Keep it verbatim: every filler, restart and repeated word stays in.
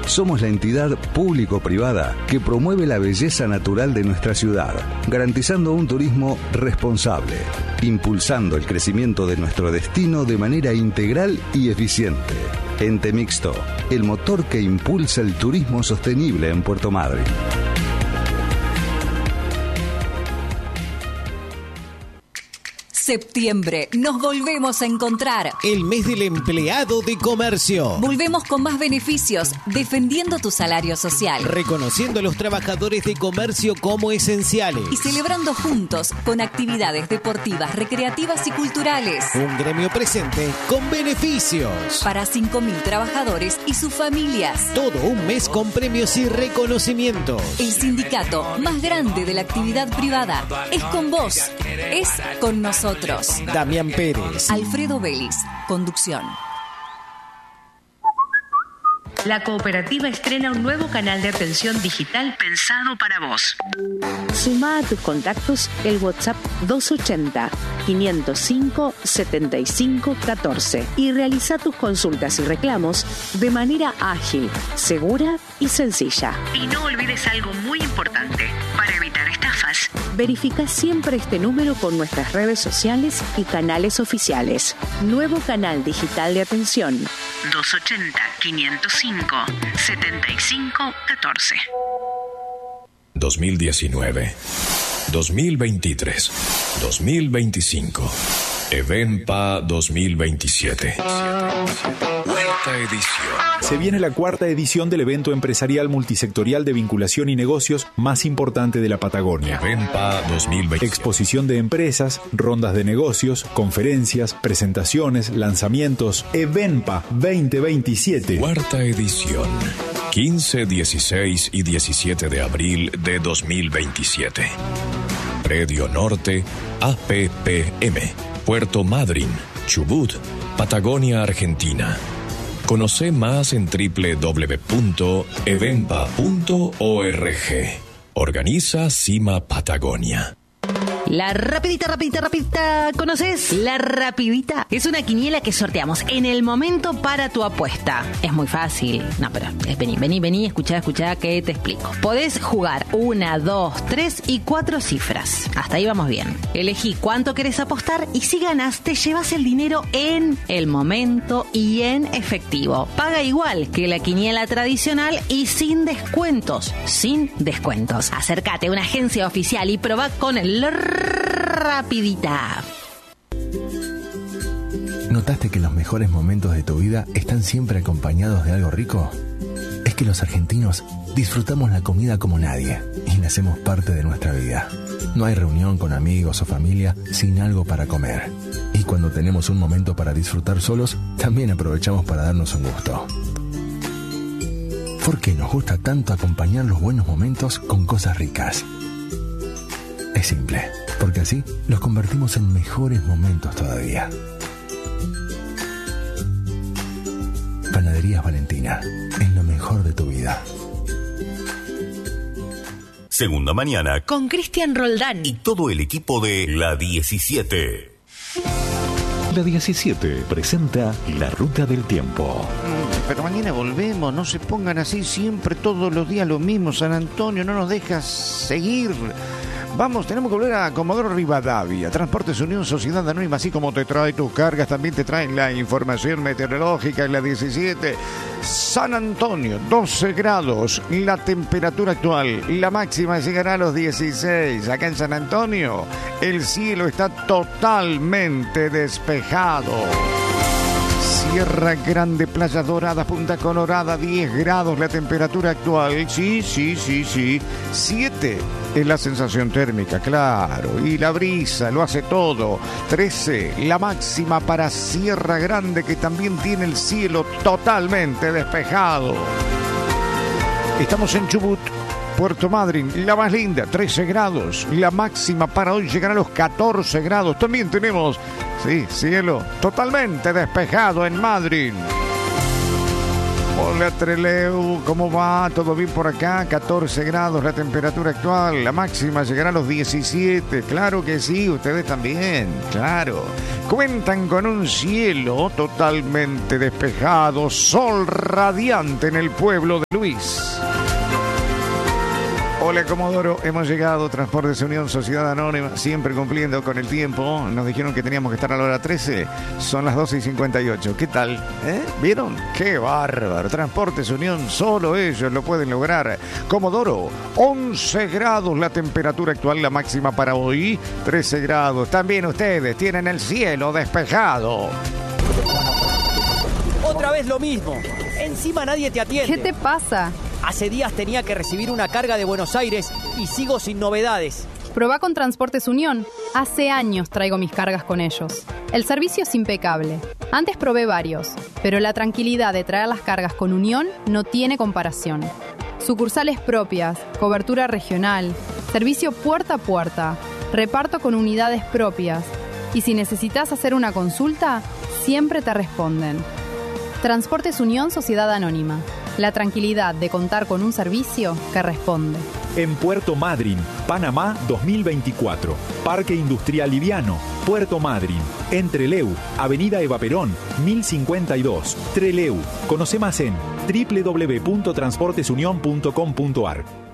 Somos la entidad público-privada que promueve la belleza natural de nuestra ciudad, garantizando un turismo responsable, impulsando el crecimiento de nuestro destino de manera integral y eficiente. Ente Mixto, el motor que impulsa el turismo sostenible en Puerto Madryn. Septiembre, nos volvemos a encontrar. El mes del empleado de comercio. Volvemos con más beneficios, defendiendo tu salario social. Reconociendo a los trabajadores de comercio como esenciales. Y celebrando juntos con actividades deportivas, recreativas y culturales. Un gremio presente con beneficios. Para cinco mil trabajadores y sus familias. Todo un mes con premios y reconocimientos. El sindicato más grande de la actividad privada es con vos, es con nosotros. Damián Pérez, Alfredo Vélez, conducción. La cooperativa estrena un nuevo canal de atención digital pensado para vos. Suma a tus contactos el WhatsApp doscientos ochenta, quinientos cinco, setenta y cinco, catorce y realiza tus consultas y reclamos de manera ágil, segura y sencilla. Y no olvides algo muy importante para evitar estafas. Verifica siempre este número con nuestras redes sociales y canales oficiales. Nuevo canal digital de atención. doscientos ochenta, quinientos cinco, setenta y cinco, catorce. dos mil diecinueve, dos mil veintitrés, dos mil veinticinco. Evenpa dos mil veintisiete. Cuarta edición. Se viene la cuarta edición del evento empresarial multisectorial de vinculación y negocios más importante de la Patagonia. Evenpa dos mil veintisiete. Exposición de empresas, rondas de negocios, conferencias, presentaciones, lanzamientos. Evenpa veinte veintisiete. Cuarta edición. quince, dieciséis y diecisiete de abril de dos mil veintisiete. Predio Norte, A P P M. Puerto Madryn, Chubut, Patagonia, Argentina. Conoce más en doble u doble u doble u punto evenpa punto org. Organiza Cima Patagonia. La rapidita, rapidita, rapidita, ¿conoces? La rapidita es una quiniela que sorteamos en el momento para tu apuesta. Es muy fácil. No, pero es, vení, vení, vení, escuchá, escuchá que te explico. Podés jugar una, dos, tres y cuatro cifras. Hasta ahí vamos bien. Elegí cuánto querés apostar y si ganás te llevas el dinero en el momento y en efectivo. Paga igual que la quiniela tradicional y sin descuentos. Sin descuentos. Acércate a una agencia oficial y probá con el rapidita. ¿Notaste que los mejores momentos de tu vida están siempre acompañados de algo rico? Es que los argentinos disfrutamos la comida como nadie y la hacemos parte de nuestra vida. No hay reunión con amigos o familia sin algo para comer. Y cuando tenemos un momento para disfrutar solos, también aprovechamos para darnos un gusto. ¿Por qué nos gusta tanto acompañar los buenos momentos con cosas ricas? Es simple, porque así los convertimos en mejores momentos todavía. Panaderías Valentina, es lo mejor de tu vida. Segunda mañana con Cristian Roldán y todo el equipo de La diecisiete. La diecisiete presenta La Ruta del Tiempo. Pero mañana volvemos, no se pongan así siempre, todos los días lo mismo. San Antonio, no nos dejas seguir. Vamos, tenemos que volver a Comodoro Rivadavia. Transportes Unión Sociedad Anónima, así como te trae tus cargas, también te traen la información meteorológica en la diecisiete. San Antonio, doce grados, la temperatura actual, la máxima llegará a los dieciséis. Acá en San Antonio, el cielo está totalmente despejado. Sierra Grande, Playa Dorada, Punta Colorada, diez grados la temperatura actual. Sí, sí, sí, sí. siete es la sensación térmica, claro. Y la brisa lo hace todo. trece, la máxima para Sierra Grande, que también tiene el cielo totalmente despejado. Estamos en Chubut, Puerto Madryn, la más linda, trece grados. La máxima para hoy llegará a los catorce grados. También tenemos, sí, cielo totalmente despejado en Madryn. Hola Treleu, ¿cómo va? ¿Todo bien por acá? catorce grados la temperatura actual, la máxima llegará a los diecisiete. Claro que sí, ustedes también, claro. Cuentan con un cielo totalmente despejado, sol radiante en el pueblo de Luis. Hola Comodoro, hemos llegado, Transportes Unión, Sociedad Anónima, siempre cumpliendo con el tiempo. Nos dijeron que teníamos que estar a la hora trece, son las doce y cincuenta y ocho. ¿Qué tal? ¿Eh? ¿Vieron? ¡Qué bárbaro! Transportes Unión, solo ellos lo pueden lograr. Comodoro, once grados la temperatura actual, la máxima para hoy, trece grados. También ustedes tienen el cielo despejado. Otra vez lo mismo. Encima nadie te atiende. ¿Qué te pasa? Hace días tenía que recibir una carga de Buenos Aires y sigo sin novedades. Probá con Transportes Unión. Hace años traigo mis cargas con ellos. El servicio es impecable. Antes probé varios, pero la tranquilidad de traer las cargas con Unión no tiene comparación. Sucursales propias, cobertura regional, servicio puerta a puerta, reparto con unidades propias. Y si necesitas hacer una consulta, siempre te responden. Transportes Unión, Sociedad Anónima. La tranquilidad de contar con un servicio que responde. En Puerto Madryn, Panamá dos mil veinticuatro. Parque Industrial Liviano, Puerto Madryn. En Trelew, Avenida Eva Perón, mil cincuenta y dos. Trelew. Conoce más en doble u doble u doble u punto transportes unión punto com punto a r.